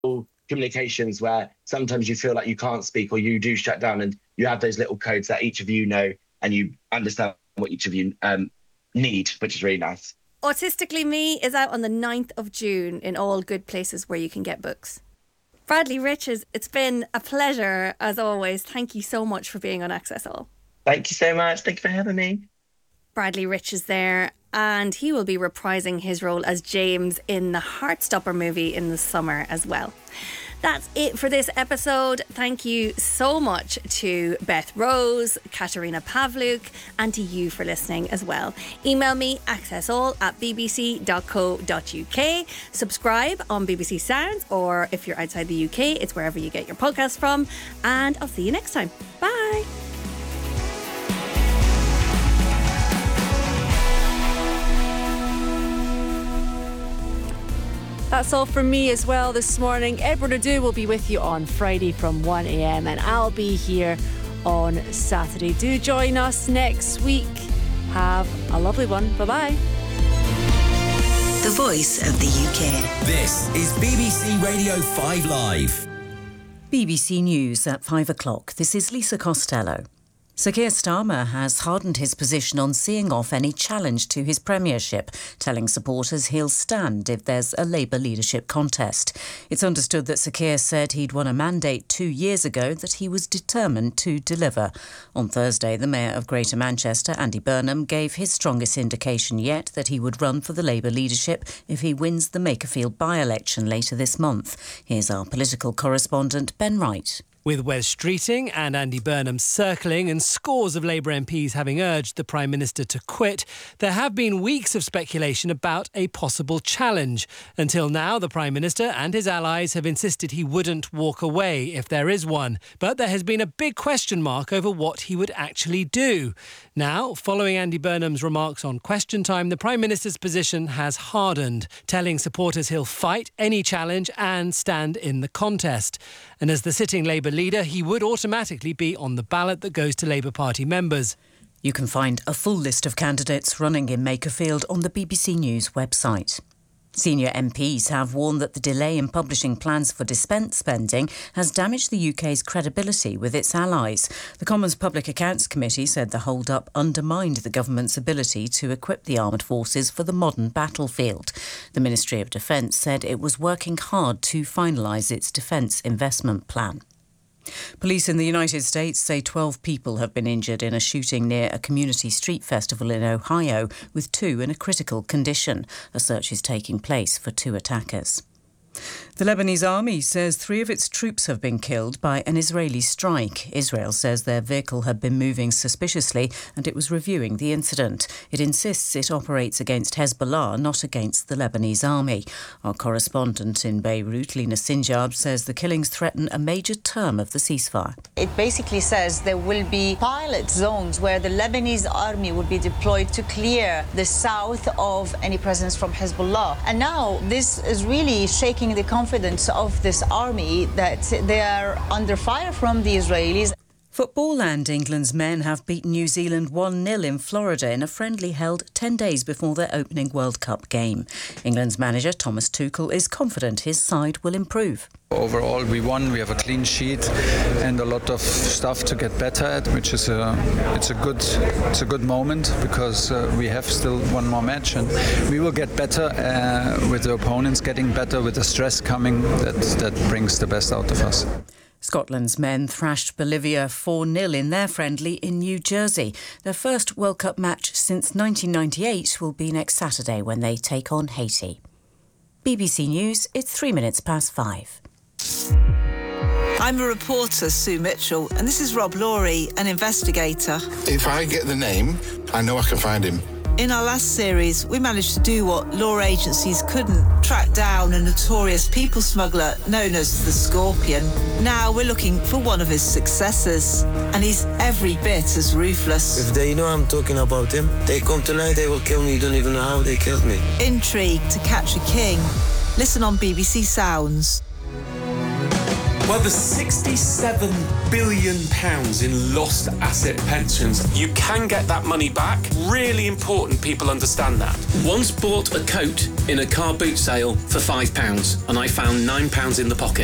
communications where sometimes you feel like you can't speak or you do shut down, and you have those little codes that each of you know and you understand what each of you need, which is really nice. Autistically Me is out on the 9th of June in all good places where you can get books. Bradley Riches, it's been a pleasure as always. Thank you so much for being on Access All. Thank you so much. Thank you for having me. Bradley Riches there, and he will be reprising his role as James in the Heartstopper movie in the summer as well. That's it for this episode. Thank you so much to Beth Rose, Katerina Pavluk, and to you for listening as well. Email me accessall@bbc.co.uk. Subscribe on BBC Sounds, or if you're outside the UK, it's wherever you get your podcasts from. And I'll see you next time. Bye. That's all from me as well this morning. Edward Adu will be with you on Friday from 1 a.m. and I'll be here on Saturday. Do join us next week. Have a lovely one. Bye-bye. The voice of the UK. This is BBC Radio 5 Live. BBC News at 5 o'clock. This is Lisa Costello. Sir Keir Starmer has hardened his position on seeing off any challenge to his premiership, telling supporters he'll stand if there's a Labour leadership contest. It's understood that Sir Keir said he'd won a mandate 2 years ago that he was determined to deliver. On Thursday, the Mayor of Greater Manchester, Andy Burnham, gave his strongest indication yet that he would run for the Labour leadership if he wins the Makerfield by-election later this month. Here's our political correspondent, Ben Wright. With Wes Streeting and Andy Burnham circling and scores of Labour MPs having urged the Prime Minister to quit, there have been weeks of speculation about a possible challenge. Until now, the Prime Minister and his allies have insisted he wouldn't walk away if there is one. But there has been a big question mark over what he would actually do. Now, following Andy Burnham's remarks on Question Time, the Prime Minister's position has hardened, telling supporters he'll fight any challenge and stand in the contest. And as the sitting Labour leader, he would automatically be on the ballot that goes to Labour Party members. You can find a full list of candidates running in Makerfield on the BBC News website. Senior MPs have warned that the delay in publishing plans for defence spending has damaged the UK's credibility with its allies. The Commons Public Accounts Committee said the hold-up undermined the government's ability to equip the armed forces for the modern battlefield. The Ministry of Defence said it was working hard to finalise its defence investment plan. Police in the United States say 12 people have been injured in a shooting near a community street festival in Ohio, with 2 in a critical condition. A search is taking place for 2 attackers. The Lebanese army says 3 of its troops have been killed by an Israeli strike. Israel says their vehicle had been moving suspiciously and it was reviewing the incident. It insists it operates against Hezbollah, not against the Lebanese army. Our correspondent in Beirut, Lina Sinjab, says the killings threaten a major term of the ceasefire. It basically says there will be pilot zones where the Lebanese army will be deployed to clear the south of any presence from Hezbollah. And now this is really shaking the confidence of this army that they are under fire from the Israelis. Football and England's men have beaten New Zealand 1-0 in Florida in a friendly held 10 days before their opening World Cup game. England's manager Thomas Tuchel is confident his side will improve. Overall, we won. We have a clean sheet and a lot of stuff to get better at, which is a good moment because we have still one more match and we will get better with the opponents getting better, with the stress coming. That brings the best out of us. Scotland's men thrashed Bolivia 4-0 in their friendly in New Jersey. Their first World Cup match since 1998 will be next Saturday when they take on Haiti. BBC News, it's 5:03. I'm a reporter, Sue Mitchell, and this is Rob Laurie, an investigator. If I get the name, I know I can find him. In our last series, we managed to do what law agencies couldn't, track down a notorious people smuggler known as the Scorpion. Now we're looking for one of his successors, and he's every bit as ruthless. If they know I'm talking about him, they come tonight, they will kill me. You don't even know how they killed me. Intrigue to Catch a King. Listen on BBC Sounds. Well, there's £67 billion in lost asset pensions. You can get that money back. Really important people understand that. Once bought a coat in a car boot sale for £5 and I found £9 in the pocket.